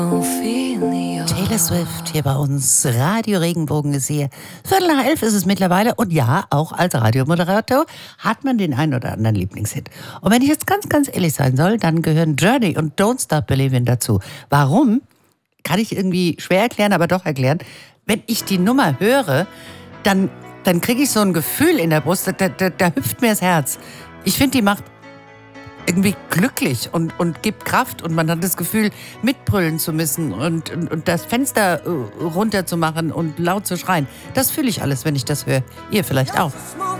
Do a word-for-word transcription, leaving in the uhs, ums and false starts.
Taylor Swift hier bei uns. Radio Regenbogen ist hier. Viertel nach elf ist es mittlerweile. Und ja, auch als Radiomoderator hat man den einen oder anderen Lieblingshit. Und wenn ich jetzt ganz, ganz ehrlich sein soll, dann gehören Journey und Don't Stop Believin' dazu. Warum? Kann ich irgendwie schwer erklären, aber doch erklären. Wenn ich die Nummer höre, dann, dann kriege ich so ein Gefühl in der Brust, da, da, da hüpft mir das Herz. Ich finde, die macht irgendwie glücklich und, und gibt Kraft und man hat das Gefühl, mitbrüllen zu müssen und, und, und das Fenster äh, runter zu machen und laut zu schreien. Das fühle ich alles, wenn ich das höre. Ihr vielleicht auch.